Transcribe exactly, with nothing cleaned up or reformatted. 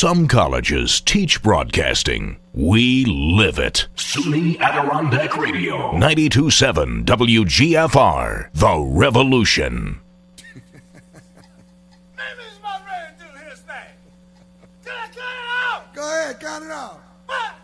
Some colleges teach broadcasting. We live it. SUNY Adirondack Radio. ninety-two point seven W G F R. The Revolution. Maybe it's about ready to do his thing. Can I cut it off? Go ahead, count it off. One,